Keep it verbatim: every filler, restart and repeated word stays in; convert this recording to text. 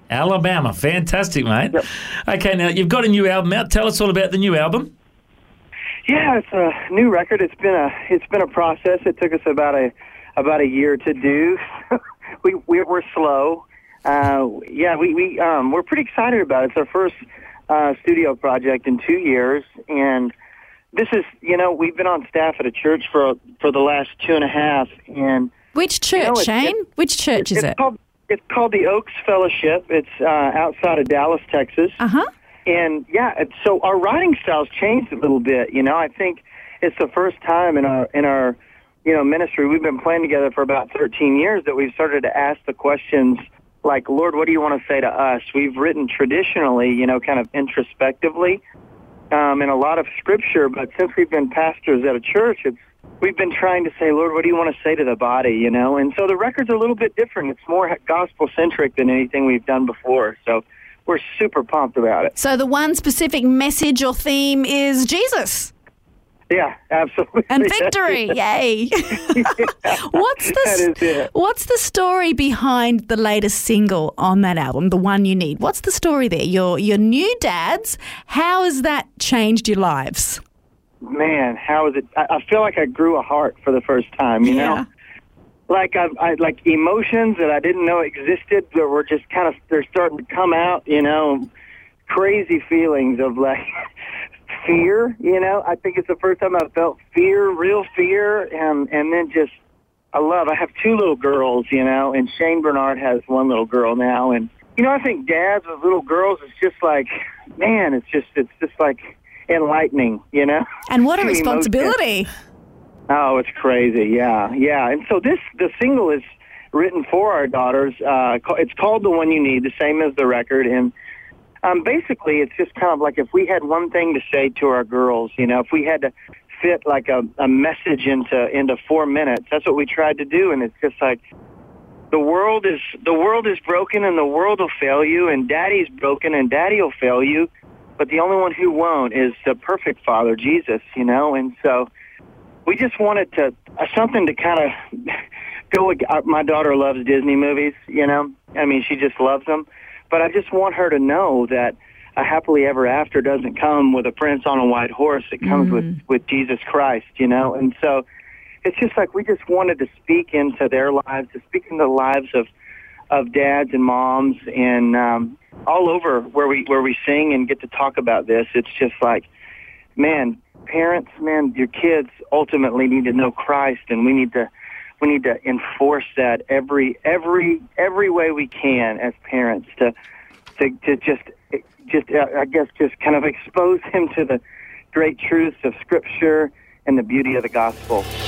Alabama. Fantastic, mate. Yep. Okay, now you've got a new album out. Tell us all about the new album. Yeah, it's a new record. It's been a it's been a process. It took us about a about a year to do. we, we we're slow. Uh, yeah, we we um, we're pretty excited about it. It's our first uh, studio project in two years, and this is you know we've been on staff at a church for for the last two and a half. And which church, you know, it's, Shane? It's, which church it's, is it's it? Called, it's called the Oaks Fellowship. It's uh, outside of Dallas, Texas. Uh huh. And yeah, it's- so our writing style's changed a little bit. You know, I think it's the first time in our in our you know ministry. We've been playing together for about thirteen years that we've started to ask the questions like, Lord, what do you want to say to us? We've written traditionally, you know, kind of introspectively um, in a lot of scripture, but since we've been pastors at a church, it's we've been trying to say, Lord, what do you want to say to the body? You know, and so the record's a little bit different. It's more gospel centric than anything we've done before. So we're super pumped about it. So the one specific message or theme is Jesus Yeah, absolutely. and victory. Yay! What's That the is it. What's the story behind the latest single on that album, The One You Need? What's the story there? Your your new dads. How has that changed your lives? Man, how is it? I, I feel like I grew a heart for the first time, you Yeah. know? Like I, I like emotions that I didn't know existed that were just kind of, they're starting to come out, you know, crazy feelings of like fear, you know? I think it's the first time I've felt fear, real fear, and, and then just, I love, I have two little girls, you know, and Shane Bernard has one little girl now. And, you know, I think dads with little girls is just like, man, it's just, it's just like enlightening, you know? And what a Too responsibility. Oh, it's crazy. Yeah, yeah. And so this, the single is written for our daughters. Uh, ca- it's called The One You Need, the same as the record. And um, basically, it's just kind of like if we had one thing to say to our girls, you know, if we had to fit like a, a message into into four minutes, that's what we tried to do. And it's just like the world is the world is broken, and the world will fail you, and Daddy's broken, and Daddy will fail you. But the only one who won't is the perfect Father, Jesus. You know, and so. We just wanted to uh, something to kind of go. Uh, my daughter loves Disney movies, you know. I mean, she just loves them. But I just want her to know that a happily ever after doesn't come with a prince on a white horse. It comes Mm. with with Jesus Christ, you know. And so it's just like we just wanted to speak into their lives, to speak into the lives of of dads and moms, and um, all over where we where we sing and get to talk about this. It's just like, man. Parents, man, your kids ultimately need to know Christ, and we need to we need to enforce that every every every way we can as parents to to, to just just uh, I guess just kind of expose him to the great truths of Scripture and the beauty of the gospel.